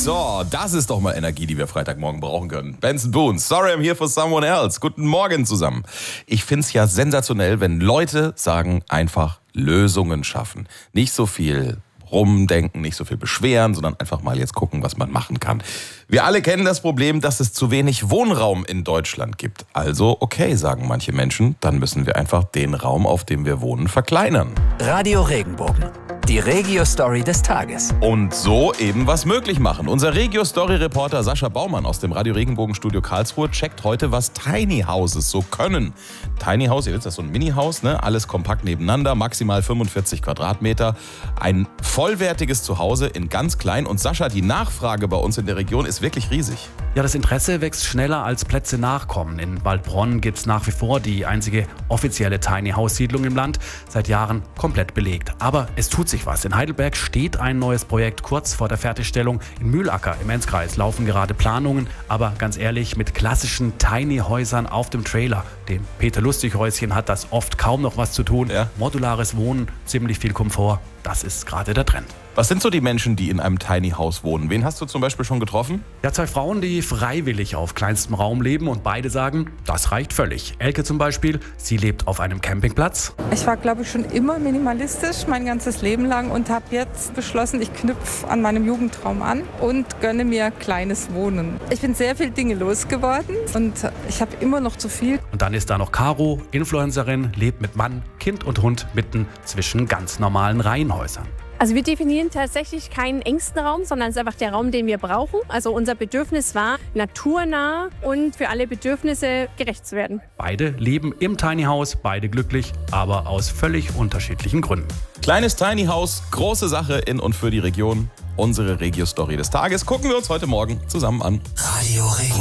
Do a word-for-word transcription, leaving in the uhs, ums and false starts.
So, das ist doch mal Energie, die wir Freitagmorgen brauchen können. Benson Boone, sorry I'm here for someone else. Guten Morgen zusammen. Ich find's ja sensationell, wenn Leute sagen, einfach Lösungen schaffen. Nicht so viel rumdenken, nicht so viel beschweren, sondern einfach mal jetzt gucken, was man machen kann. Wir alle kennen das Problem, dass es zu wenig Wohnraum in Deutschland gibt. Also, okay, sagen manche Menschen, dann müssen wir einfach den Raum, auf dem wir wohnen, verkleinern. Radio Regenbogen. Die Regio-Story des Tages. Und so eben was möglich machen. Unser Regio-Story-Reporter Sascha Baumann aus dem Radio Regenbogen-Studio Karlsruhe checkt heute, was Tiny Houses so können. Tiny House, ihr wisst, das ist so ein Mini-Haus, ne? Alles kompakt nebeneinander, maximal fünfundvierzig Quadratmeter. Ein vollwertiges Zuhause in ganz klein. Und Sascha, die Nachfrage bei uns in der Region ist wirklich riesig. Ja, das Interesse wächst schneller als Plätze nachkommen. In Waldbronn gibt es nach wie vor die einzige offizielle Tiny-House-Siedlung im Land, seit Jahren komplett belegt. Aber es tut sich was. In Heidelberg steht ein neues Projekt kurz vor der Fertigstellung. In Mühlacker im Enzkreis laufen gerade Planungen, aber ganz ehrlich, mit klassischen Tiny-Häusern auf dem Trailer, dem Peter-Lustig-Häuschen, hat das oft kaum noch was zu tun. Ja. Modulares Wohnen, ziemlich viel Komfort, das ist gerade der Trend. Was sind so die Menschen, die in einem Tiny House wohnen? Wen hast du zum Beispiel schon getroffen? Ja, zwei Frauen, die freiwillig auf kleinstem Raum leben und beide sagen, das reicht völlig. Elke zum Beispiel, sie lebt auf einem Campingplatz. Ich war, glaube ich, schon immer minimalistisch mein ganzes Leben lang und habe jetzt beschlossen, ich knüpfe an meinem Jugendtraum an und gönne mir kleines Wohnen. Ich bin sehr viele Dinge losgeworden und ich habe immer noch zu viel. Und dann ist da noch Caro, Influencerin, lebt mit Mann, Kind und Hund mitten zwischen ganz normalen Reihenhäusern. Also wir definieren tatsächlich keinen engsten Raum, sondern es ist einfach der Raum, den wir brauchen. Also unser Bedürfnis war, naturnah und für alle Bedürfnisse gerecht zu werden. Beide leben im Tiny House, beide glücklich, aber aus völlig unterschiedlichen Gründen. Kleines Tiny House, große Sache in und für die Region. Unsere Regio-Story des Tages gucken wir uns heute Morgen zusammen an. Radio Regen.